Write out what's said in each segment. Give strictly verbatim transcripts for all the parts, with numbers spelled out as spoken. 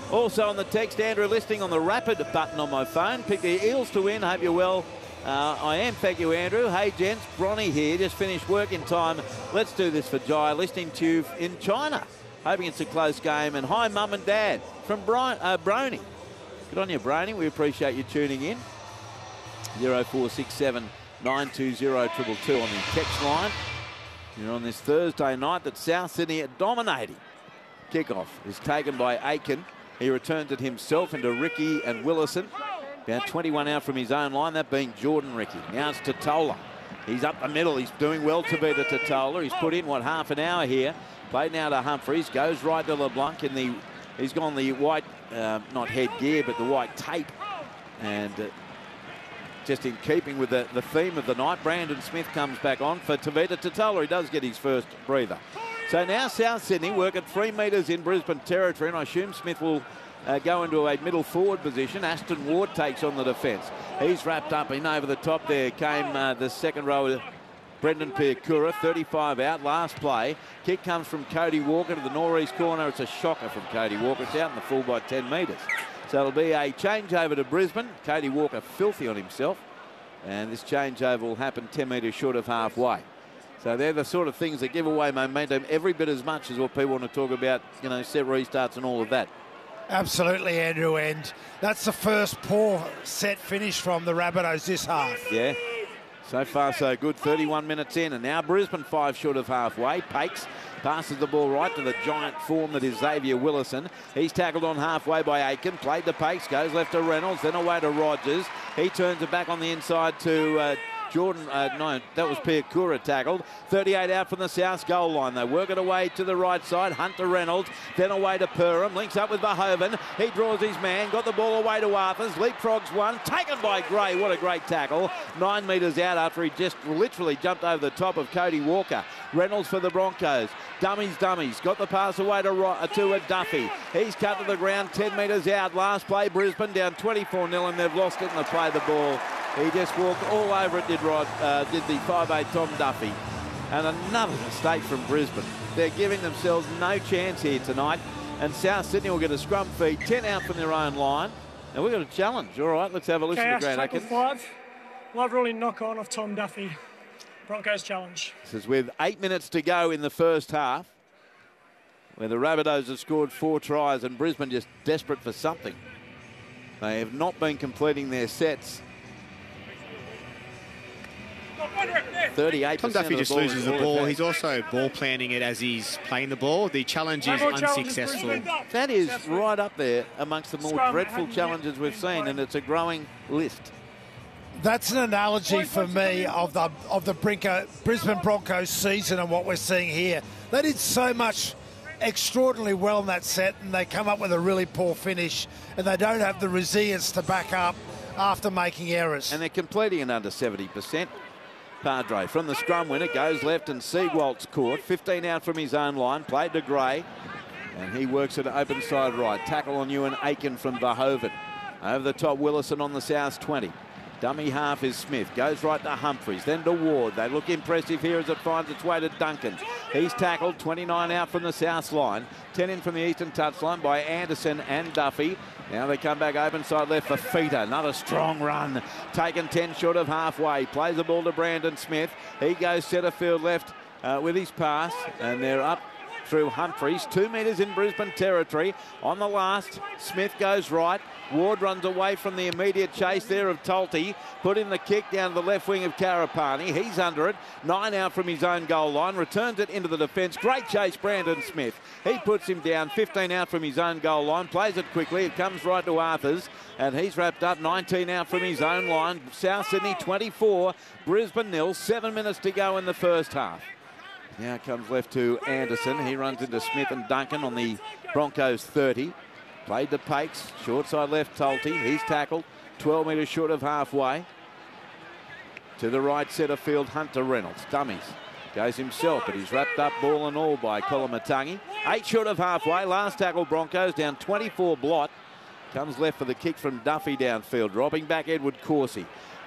Also on the text, Andrew, listing on the Rapid button on my phone. Pick the Eels to win. Hope you're well. Uh, I am. Thank you, Andrew. Hey, gents. Bronny here. Just finished work in time. Let's do this for Jai. Listening to you in China. Hoping it's a close game. And hi, Mum and Dad from Bri uh, Brony. Good on you, Brony. We appreciate you tuning in. zero four six seven nine two zero two two two on the text line. You're on this Thursday night that South Sydney are dominating. Kickoff is taken by Aiken. He returns it himself into Ricky and Willison. About twenty-one out from his own line, that being Jordan Ricky. Now it's Totola. He's up the middle. He's doing well to beat a Totola. He's put in, what, half an hour here. Played now to Humphreys. Goes right to LeBlanc in the... He's gone the white, uh, not headgear, but the white tape. And uh, just in keeping with the, the theme of the night, Brandon Smith comes back on for Tavita Totola. He does get his first breather. So now South Sydney work at three metres in Brisbane territory, and I assume Smith will uh, go into a middle forward position. Aston Ward takes on the defence. He's wrapped up in over the top there. Came uh, the second row, Brendan Piakura, thirty-five out, last play. Kick comes from Cody Walker to the northeast corner. It's a shocker from Cody Walker. It's out in the full by ten metres. So it'll be a changeover to Brisbane. Cody Walker filthy on himself. And this changeover will happen ten metres short of halfway. So they're the sort of things that give away momentum every bit as much as what people want to talk about, you know, set restarts and all of that. Absolutely, Andrew, and that's the first poor set finish from the Rabbitohs this half. Yeah, so far so good. thirty-one minutes in, and now Brisbane five short of halfway. Pakes passes the ball right to the giant form that is Xavier Willison. He's tackled on halfway by Aiken. Played to Pakes, goes left to Reynolds, then away to Rogers. He turns it back on the inside to... Uh, Jordan, uh, no, that was Piakura tackled. thirty-eight out from the South goal line. They work it away to the right side. Hunter Reynolds, then away to Perham. Links up with Verhoeven. He draws his man. Got the ball away to Arthurs. Leapfrogs one. Taken by Gray. What a great tackle. Nine metres out after he just literally jumped over the top of Cody Walker. Reynolds for the Broncos. Dummies, dummies. Got the pass away to, uh, to a Duffy. He's cut to the ground ten metres out. Last play, Brisbane down twenty-four nil, and they've lost it and they play the ball. He just walked all over it, did Rod, uh, did the five eight Tom Duffy. And another mistake from Brisbane. They're giving themselves no chance here tonight. And South Sydney will get a scrum feed, ten out from their own line. And we've got a challenge. All right, let's have a listen Chaos to Grant Atkins. Five. Live ruling knock on of Tom Duffy. Broncos challenge. This is with eight minutes to go in the first half, where the Rabbitohs have scored four tries and Brisbane just desperate for something. They have not been completing their sets. thirty-eight percent Tom Duffy of the just ball loses the is ball. ball He's also ball planning it as he's playing the ball. The challenge is unsuccessful. That is right up there amongst the more Scrum, dreadful hadn't challenges yet we've been seen, played. and it's a growing list. That's an analogy for me of the of the Brinco, Brisbane Broncos season and what we're seeing here. They did so much extraordinarily well in that set, and they come up with a really poor finish, and they don't have the resilience to back up after making errors. And they're completing it under seventy percent. Padre from the scrum winner goes left, and Siegwald's caught. fifteen out from his own line, played to Gray, and he works it open side right. Tackle on Ewan Aiken from Verhoeven. Over the top, Willison on the South twenty. Dummy half is Smith. Goes right to Humphreys, then to Ward. They look impressive here as it finds its way to Duncan. He's tackled, twenty-nine out from the South line. ten in from the eastern touchline by Anderson and Duffy. Now they come back open side left for Feeder. Another strong run. Taken ten short of halfway. Plays the ball to Brandon Smith. He goes centre field left uh, with his pass, and they're up through Humphreys. Two metres in Brisbane territory. On the last, Smith goes right. Ward runs away from the immediate chase there of Tulty. Put in the kick down the left wing of Karapani. He's under it. Nine out from his own goal line. Returns it into the defence. Great chase, Brandon Smith. He puts him down. fifteen out from his own goal line. Plays it quickly. It comes right to Arthurs. And he's wrapped up. nineteen out from his own line. South Sydney twenty-four. Brisbane nil. Seven minutes to go in the first half. Now comes left to Anderson. He runs into Smith and Duncan on the Broncos thirty. Played to Pakes. Short side left, Tulty. He's tackled. twelve metres short of halfway. To the right centre field, Hunter Reynolds. Dummies. Goes himself, but he's wrapped up ball and all by Kolomatangi. Eight short of halfway. Last tackle, Broncos down twenty-four blot. Comes left for the kick from Duffy downfield. Dropping back Edward Corsi.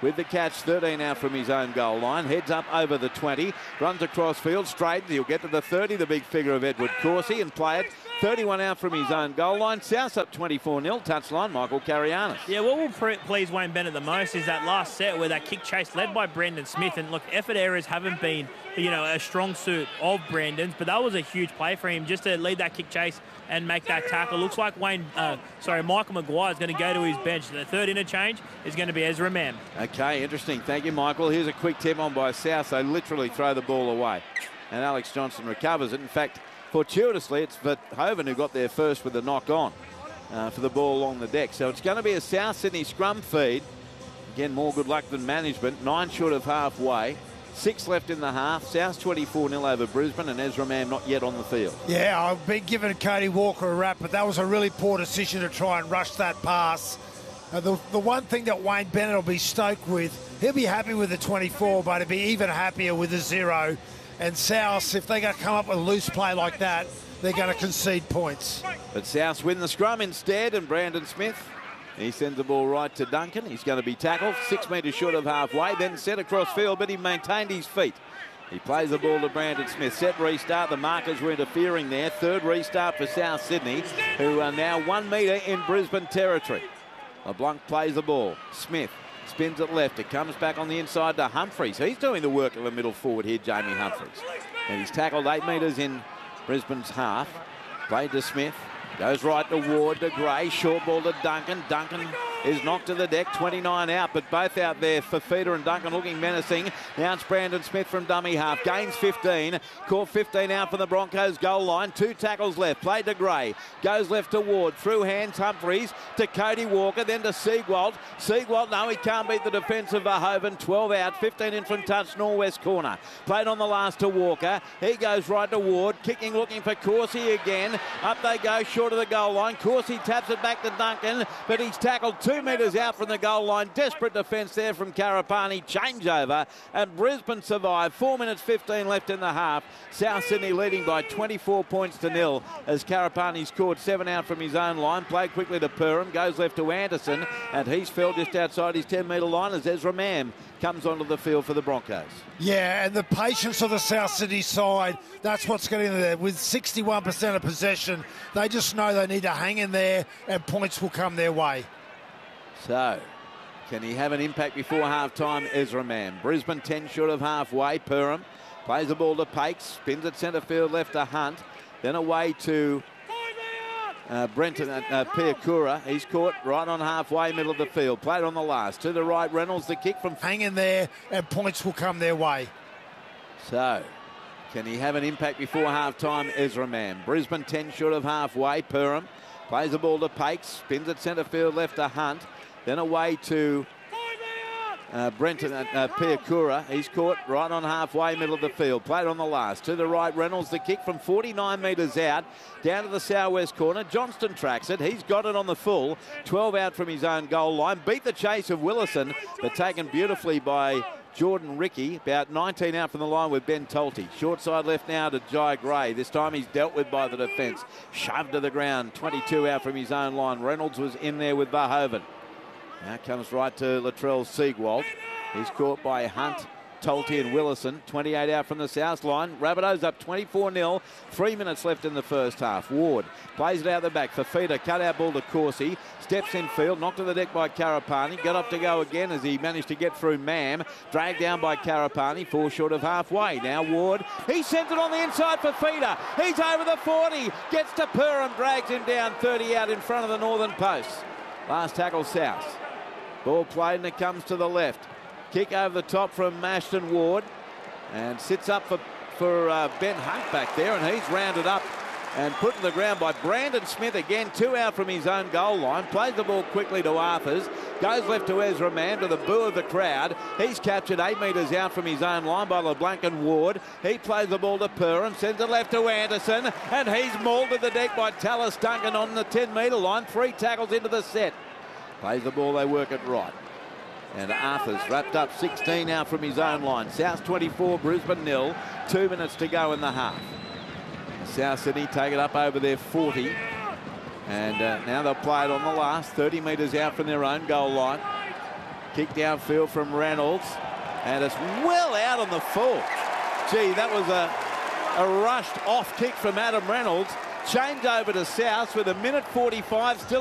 with the catch, thirteen out from his own goal line. Heads up over the twenty, runs across field, straightens. He'll get to the thirty, the big figure of Edward Corsi, and play it. thirty-one out from his own goal line. South up twenty-four nil. Touchline, Michael Carianis. Yeah, what will pre- please Wayne Bennett the most is that last set where that kick chase led by Brandon Smith. And look, effort areas haven't been, you know, a strong suit of Brandon's, but that was a huge play for him just to lead that kick chase and make that tackle. Looks like Wayne, uh, sorry, Michael Maguire is going to go to his bench. The third interchange is going to be Ezra Mam. Okay, interesting. Thank you, Michael. Here's a quick tip on by South. They literally throw the ball away, and Alex Johnson recovers it. In fact, fortuitously, it's Verhoeven who got there first with the knock on uh, for the ball along the deck. So it's going to be a South Sydney scrum feed. Again, more good luck than management. Nine short of halfway. Six left in the half. South twenty-four nil over Brisbane, and Ezra Mam not yet on the field. Yeah, I've been giving Cody Walker a rap, but that was a really poor decision to try and rush that pass. Uh, the, the one thing that Wayne Bennett will be stoked with, he'll be happy with the twenty-four, but he'll be even happier with the zero. And South, if they're going to come up with a loose play like that, they're going to concede points. But South win the scrum instead, and Brandon Smith, he sends the ball right to Duncan. He's going to be tackled, six metres short of halfway, then set across field, but he maintained his feet. He plays the ball to Brandon Smith. Set restart. The markers were interfering there. Third restart for South Sydney, who are now one metre in Brisbane territory. LeBlanc plays the ball. Smith spins it left. It comes back on the inside to Humphreys. He's doing the work of a middle forward here, Jamie Humphreys. And he's tackled eight metres in Brisbane's half. Played to Smith. Goes right to Ward, to Gray. Short ball to Duncan. Duncan is knocked to the deck. twenty-nine out, but both out there. Fifita and Duncan looking menacing. Now it's Brandon Smith from dummy half. Gains fifteen. Caught fifteen out from the Broncos goal line. Two tackles left. Played to Gray. Goes left to Ward. Through hands Humphreys to Cody Walker. Then to Siegwald. Siegwald, no, he can't beat the defence of Verhoeven. twelve out. fifteen in from touch. Norwest corner. Played on the last to Walker. He goes right to Ward. Kicking, looking for Corsi again. Up they go. Short of the goal line. Corsi taps it back to Duncan, but he's tackled two metres out from the goal line. Desperate defence there from Karapani. Changeover, and Brisbane survive. Four minutes fifteen left in the half. South Sydney leading by twenty-four points to nil as Karapani scored seven out from his own line. Played quickly to Perham. Goes left to Anderson, and he's fell just outside his ten metre line as Ezra Mam comes onto the field for the Broncos. Yeah, and the patience of the South Sydney side, that's what's getting there. With sixty-one percent of possession, they just know they need to hang in there and points will come their way. So, can he have an impact before half-time? Ezra Mam. Brisbane ten short of halfway. Perham plays the ball to Pakes, spins at centre field left to Hunt, then away to Uh, Brenton uh, uh, Piakura. He's caught right on halfway, middle of the field. Played on the last. To the right, Reynolds, the kick from... Hang in there and points will come their way. So, can he have an impact before half-time? Ezra Mam. Brisbane ten short of halfway. Perham plays the ball to Pakes, spins at centre field left to Hunt, then away to... Uh, Brenton uh, uh, Piakura. He's caught right on halfway, middle of the field. Played on the last. To the right, Reynolds, the kick from forty-nine metres out. Down to the southwest corner. Johnston tracks it. He's got it on the full. twelve out from his own goal line. Beat the chase of Willison, but taken beautifully by Jordan Ricky. About nineteen out from the line with Ben Tolte. Short side left now to Jai Gray. This time he's dealt with by the defence. Shoved to the ground. twenty-two out from his own line. Reynolds was in there with Verhoeven. Now comes right to Latrell Siegwald. He's caught by Hunt, Tolte and Willison. twenty-eight out from the south line. Rabbitohs up twenty-four nil. Three minutes left in the first half. Ward plays it out the back. Fifita, cut out ball to Corsi. Steps in field, knocked to the deck by Karapani. Got up to go again as he managed to get through Mam. Dragged down by Karapani. Four short of halfway. Now Ward. He sends it on the inside for Fifita. He's over the forty. Gets to Perham. Drags him down. thirty out in front of the northern post. Last tackle South. Ball played and it comes to the left. Kick over the top from Ashton Ward. And sits up for, for uh, Ben Hunt back there. And he's rounded up and put in the ground by Brandon Smith again. Two out from his own goal line. Plays the ball quickly to Arthurs. Goes left to Ezra Mam to the boo of the crowd. He's captured eight metres out from his own line by LeBlanc and Ward. He plays the ball to Perham. Sends it left to Anderson. And he's mauled to the deck by Tallis Duncan on the ten metre line. Three tackles into the set. Plays the ball, they work it right. And Arthur's wrapped up sixteen out from his own line. South twenty-four, Brisbane nil. Two minutes to go in the half. South Sydney take it up over their forty. And uh, now they'll play it on the last. thirty metres out from their own goal line. Kick downfield from Reynolds. And it's well out on the full. Gee, that was a, a rushed off kick from Adam Reynolds. Change over to South with a minute forty-five still.